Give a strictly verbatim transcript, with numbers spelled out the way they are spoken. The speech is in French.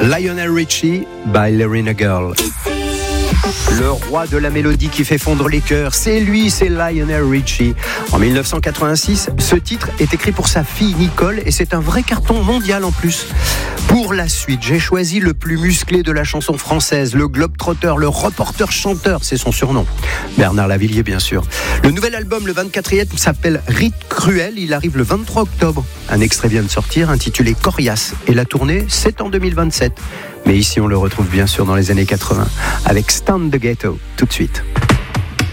Lionel Richie by Lerina Girl. Le roi de la mélodie qui fait fondre les cœurs, c'est lui, c'est Lionel Richie. En dix-neuf cent quatre-vingt-six, ce titre est écrit pour sa fille Nicole et c'est un vrai carton mondial en plus. Pour la suite, j'ai choisi le plus musclé de la chanson française, le globe-trotteur, le reporter-chanteur, c'est son surnom. Bernard Lavilliers, bien sûr. Le nouvel album, le vingt-quatrième, s'appelle Rite Cruel, il arrive le vingt-trois octobre. Un extrait vient de sortir, intitulé Coriace, et la tournée, c'est en deux mille vingt-sept. Mais ici, on le retrouve bien sûr dans les années quatre-vingts, avec Stand the Ghetto, tout de suite.